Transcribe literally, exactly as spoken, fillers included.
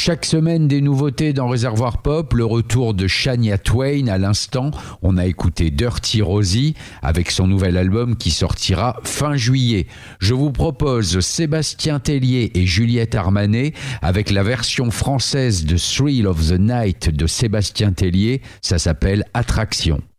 Chaque semaine, des nouveautés dans Réservoir Pop, le retour de Shania Twain à l'instant. On a écouté Dirty Rosie avec son nouvel album qui sortira fin juillet. Je vous propose Sébastien Tellier et Juliette Armanet avec la version française de Thrill of the Night de Sébastien Tellier. Ça s'appelle Attraction.